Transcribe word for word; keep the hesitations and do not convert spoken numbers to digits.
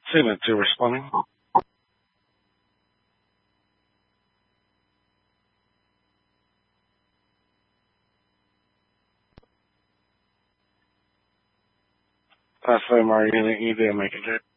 Segment two responding. Last name, are you in the E D make it?